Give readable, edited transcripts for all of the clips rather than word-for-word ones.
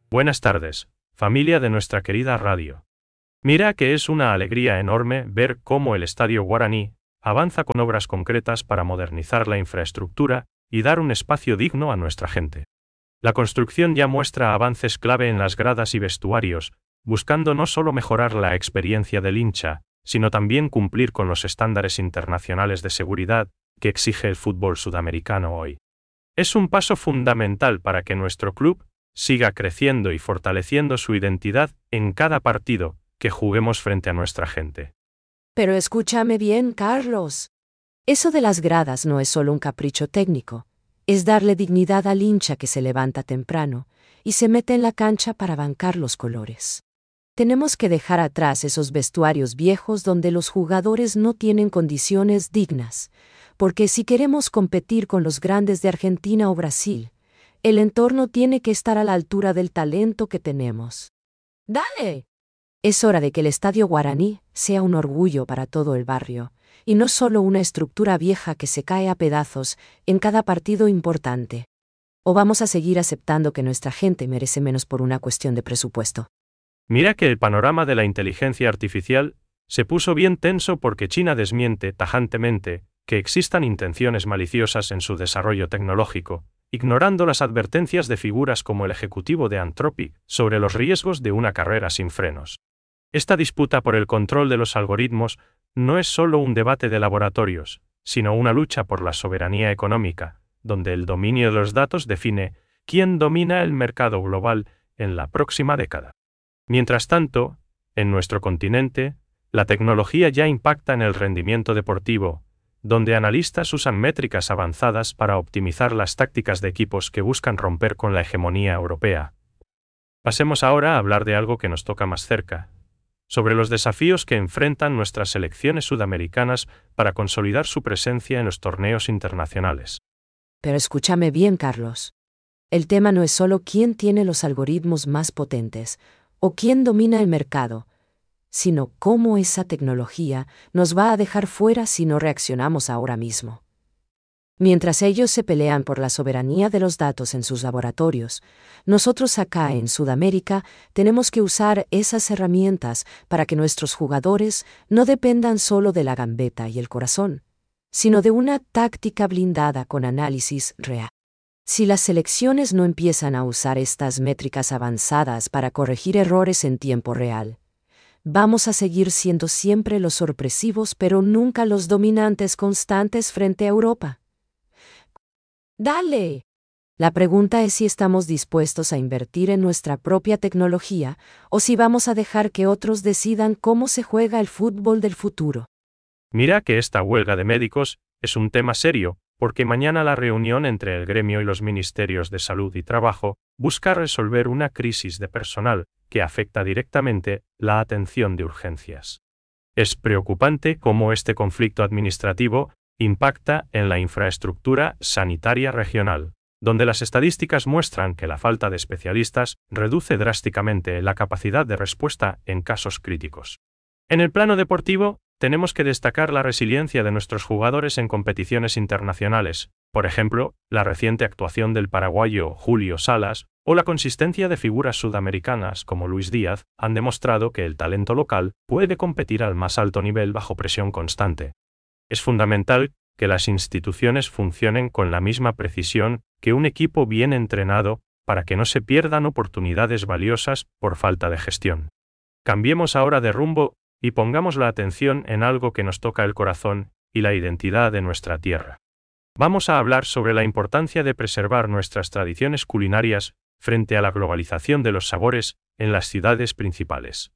Buenas tardes, familia de nuestra querida radio. Mira que es una alegría enorme ver cómo el Estadio Guaraní avanza con obras concretas para modernizar la infraestructura y dar un espacio digno a nuestra gente. La construcción ya muestra avances clave en las gradas y vestuarios, buscando no solo mejorar la experiencia del hincha, sino también cumplir con los estándares internacionales de seguridad que exige el fútbol sudamericano hoy. Es un paso fundamental para que nuestro club siga creciendo y fortaleciendo su identidad en cada partido que juguemos frente a nuestra gente. Pero escúchame bien, Carlos. Eso de las gradas no es solo un capricho técnico, es darle dignidad al hincha que se levanta temprano y se mete en la cancha para bancar los colores. Tenemos que dejar atrás esos vestuarios viejos donde los jugadores no tienen condiciones dignas, porque si queremos competir con los grandes de Argentina o Brasil, el entorno tiene que estar a la altura del talento que tenemos. ¡Dale! Es hora de que el Estadio Guaraní sea un orgullo para todo el barrio, y no solo una estructura vieja que se cae a pedazos en cada partido importante. ¿O vamos a seguir aceptando que nuestra gente merece menos por una cuestión de presupuesto? Mira que el panorama de la inteligencia artificial se puso bien tenso porque China desmiente tajantemente que existan intenciones maliciosas en su desarrollo tecnológico, ignorando las advertencias de figuras como el ejecutivo de Anthropic sobre los riesgos de una carrera sin frenos. Esta disputa por el control de los algoritmos no es solo un debate de laboratorios, sino una lucha por la soberanía económica, donde el dominio de los datos define quién domina el mercado global en la próxima década. Mientras tanto, en nuestro continente, la tecnología ya impacta en el rendimiento deportivo, donde analistas usan métricas avanzadas para optimizar las tácticas de equipos que buscan romper con la hegemonía europea. Pasemos ahora a hablar de algo que nos toca más cerca, sobre los desafíos que enfrentan nuestras selecciones sudamericanas para consolidar su presencia en los torneos internacionales. Pero escúchame bien, Carlos. El tema no es solo quién tiene los algoritmos más potentes o quién domina el mercado, sino cómo esa tecnología nos va a dejar fuera si no reaccionamos ahora mismo. Mientras ellos se pelean por la soberanía de los datos en sus laboratorios, nosotros acá en Sudamérica tenemos que usar esas herramientas para que nuestros jugadores no dependan solo de la gambeta y el corazón, sino de una táctica blindada con análisis real. Si las selecciones no empiezan a usar estas métricas avanzadas para corregir errores en tiempo real, vamos a seguir siendo siempre los sorpresivos pero nunca los dominantes constantes frente a Europa. ¡Dale! La pregunta es si estamos dispuestos a invertir en nuestra propia tecnología o si vamos a dejar que otros decidan cómo se juega el fútbol del futuro. Mira que esta huelga de médicos es un tema serio, porque mañana la reunión entre el gremio y los ministerios de Salud y Trabajo busca resolver una crisis de personal que afecta directamente la atención de urgencias. Es preocupante cómo este conflicto administrativo impacta en la infraestructura sanitaria regional, donde las estadísticas muestran que la falta de especialistas reduce drásticamente la capacidad de respuesta en casos críticos. En el plano deportivo, tenemos que destacar la resiliencia de nuestros jugadores en competiciones internacionales, por ejemplo, la reciente actuación del paraguayo Julio Salas o la consistencia de figuras sudamericanas como Luis Díaz han demostrado que el talento local puede competir al más alto nivel bajo presión constante. Es fundamental que las instituciones funcionen con la misma precisión que un equipo bien entrenado para que no se pierdan oportunidades valiosas por falta de gestión. Cambiemos ahora de rumbo y pongamos la atención en algo que nos toca el corazón y la identidad de nuestra tierra. Vamos a hablar sobre la importancia de preservar nuestras tradiciones culinarias frente a la globalización de los sabores en las ciudades principales.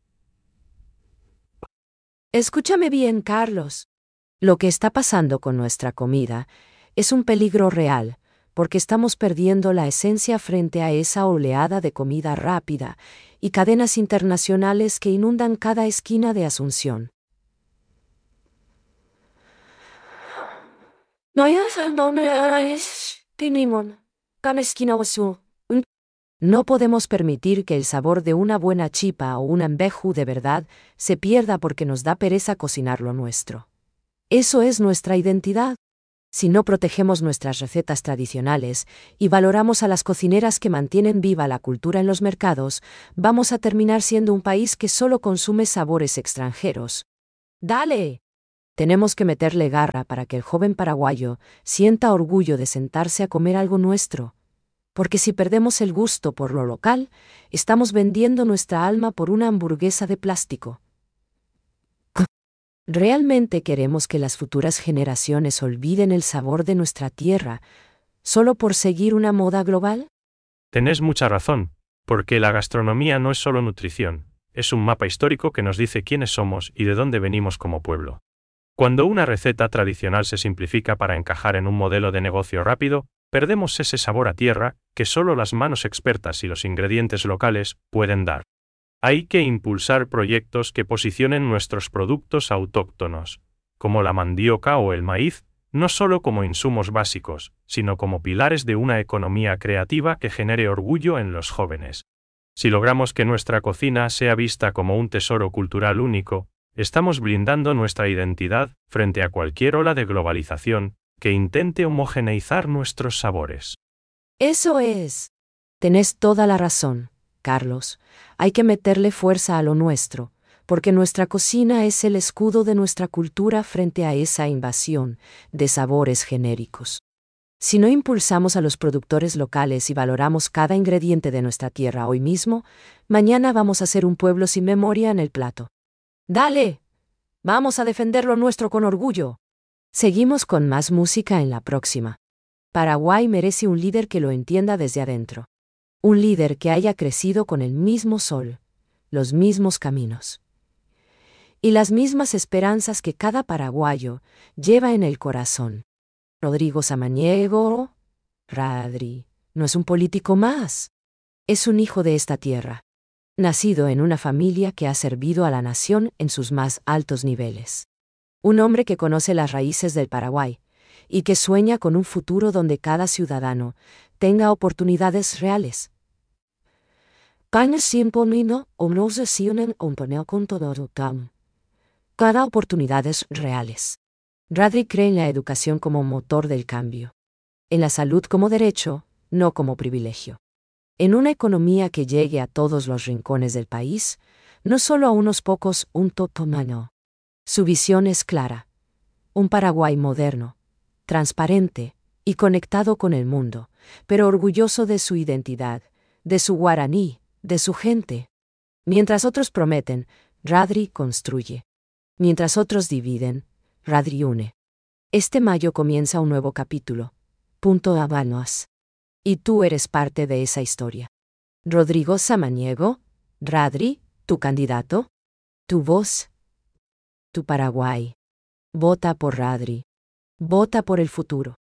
Escúchame bien, Carlos. Lo que está pasando con nuestra comida es un peligro real, porque estamos perdiendo la esencia frente a esa oleada de comida rápida y cadenas internacionales que inundan cada esquina de Asunción. No podemos permitir que el sabor de una buena chipa o un ambejú de verdad se pierda porque nos da pereza cocinar lo nuestro. Eso es nuestra identidad. Si no protegemos nuestras recetas tradicionales y valoramos a las cocineras que mantienen viva la cultura en los mercados, vamos a terminar siendo un país que solo consume sabores extranjeros. ¡Dale! Tenemos que meterle garra para que el joven paraguayo sienta orgullo de sentarse a comer algo nuestro. Porque si perdemos el gusto por lo local, estamos vendiendo nuestra alma por una hamburguesa de plástico. ¿Realmente queremos que las futuras generaciones olviden el sabor de nuestra tierra solo por seguir una moda global? Tenés mucha razón, porque la gastronomía no es solo nutrición, es un mapa histórico que nos dice quiénes somos y de dónde venimos como pueblo. Cuando una receta tradicional se simplifica para encajar en un modelo de negocio rápido, perdemos ese sabor a tierra que solo las manos expertas y los ingredientes locales pueden dar. Hay que impulsar proyectos que posicionen nuestros productos autóctonos, como la mandioca o el maíz, no solo como insumos básicos, sino como pilares de una economía creativa que genere orgullo en los jóvenes. Si logramos que nuestra cocina sea vista como un tesoro cultural único, estamos blindando nuestra identidad frente a cualquier ola de globalización que intente homogeneizar nuestros sabores. Eso es. Tenés toda la razón, Carlos. Hay que meterle fuerza a lo nuestro, porque nuestra cocina es el escudo de nuestra cultura frente a esa invasión de sabores genéricos. Si no impulsamos a los productores locales y valoramos cada ingrediente de nuestra tierra hoy mismo, mañana vamos a ser un pueblo sin memoria en el plato. ¡Dale! Vamos a defender lo nuestro con orgullo. Seguimos con más música en la próxima. Paraguay merece un líder que lo entienda desde adentro. Un líder que haya crecido con el mismo sol, los mismos caminos y las mismas esperanzas que cada paraguayo lleva en el corazón. Rodrigo Samaniego, Radri, no es un político más. Es un hijo de esta tierra, nacido en una familia que ha servido a la nación en sus más altos niveles. Un hombre que conoce las raíces del Paraguay y que sueña con un futuro donde cada ciudadano tenga oportunidades reales. Cada oportunidades reales. Radri cree en la educación como motor del cambio. En la salud como derecho, no como privilegio. En una economía que llegue a todos los rincones del país, no solo a unos pocos, un totomano. Su visión es clara. Un Paraguay moderno, transparente y conectado con el mundo, pero orgulloso de su identidad, de su guaraní, de su gente. Mientras otros prometen, Radri construye. Mientras otros dividen, Radri une. Este mayo comienza un nuevo capítulo. Punto Habanos. Y tú eres parte de esa historia. Rodrigo Samaniego, Radri, tu candidato, tu voz, tu Paraguay. Vota por Radri. Vota por el futuro.